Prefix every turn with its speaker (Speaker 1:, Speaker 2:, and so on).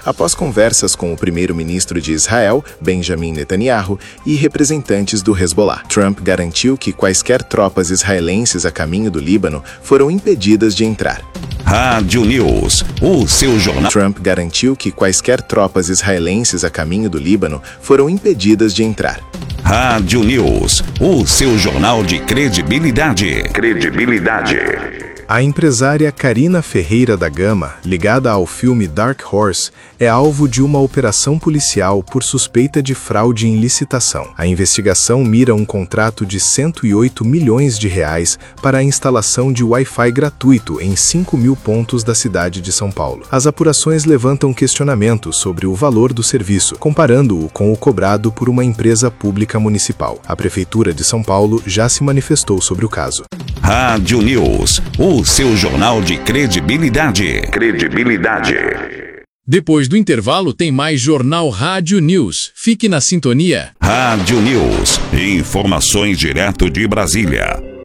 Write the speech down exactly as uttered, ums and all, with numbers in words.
Speaker 1: após conversas com o primeiro-ministro de Israel, Benjamin Netanyahu, e representantes do Hezbollah. Trump garantiu que quaisquer tropas israelenses a caminho do Líbano foram impedidas de entrar.
Speaker 2: Rádio News, o seu jornal.
Speaker 1: Trump garantiu que quaisquer tropas israelenses a caminho do Líbano foram impedidas de entrar.
Speaker 2: Rádio News, o seu jornal de credibilidade. Credibilidade.
Speaker 1: A empresária Karina Ferreira da Gama, ligada ao filme Dark Horse, é alvo de uma operação policial por suspeita de fraude em licitação. A investigação mira um contrato de cento e oito milhões de reais para a instalação de Wi-Fi gratuito em cinco mil pontos da cidade de São Paulo. As apurações levantam questionamentos sobre o valor do serviço, comparando-o com o cobrado por uma empresa pública municipal. A Prefeitura de São Paulo já se manifestou sobre o caso.
Speaker 2: Rádio News, o seu jornal de credibilidade. Credibilidade.
Speaker 3: Depois do intervalo tem mais Jornal Rádio News. Fique na sintonia.
Speaker 2: Rádio News, informações direto de Brasília.